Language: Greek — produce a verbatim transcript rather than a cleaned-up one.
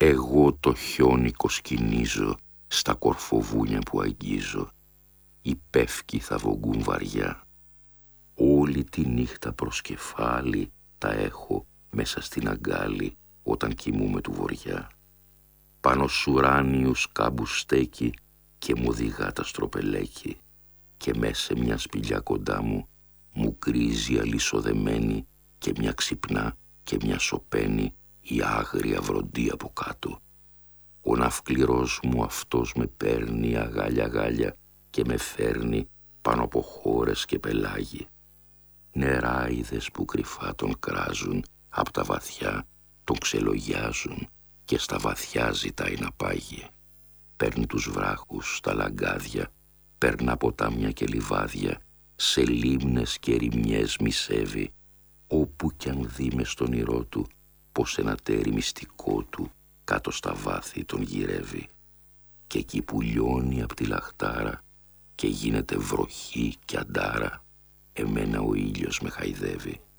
Εγώ το χιόνι κοσκινίζω στα κορφοβούνια που αγγίζω. Οι πεύκοι θα βογκούν βαριά. Όλη τη νύχτα προς κεφάλι τα έχω μέσα στην αγκάλη όταν κοιμούμαι του βοριά. Πάνω σ' ουράνιους κάμπους στέκει και μου οδηγά τα στροπελέκι και μέσα μια σπηλιά κοντά μου μου γκρίζει αλυσοδεμένη και μια ξυπνά και μια σωπαίνει η άγρια βροντή από κάτω. Ο ναυκληρός μου αυτός με παίρνει αγάλια γάλια και με φέρνει πάνω από χώρες και πελάγι. Νεράιδες που κρυφά τον κράζουν απ' τα βαθιά τον ξελογιάζουν και στα βαθιά ζητάει να πάγει. Παίρνει τους βράχους στα λαγκάδια, περνά ποτάμια και λιβάδια, σε λίμνες και ρημιές μισεύει, όπου κι αν δει μες στον ήρω του πως ένα τέρι μυστικό του κάτω στα βάθη τον γυρεύει. Και εκεί που λιώνει απ' τη λαχτάρα και γίνεται βροχή κι αντάρα, εμένα ο ήλιος με χαϊδεύει.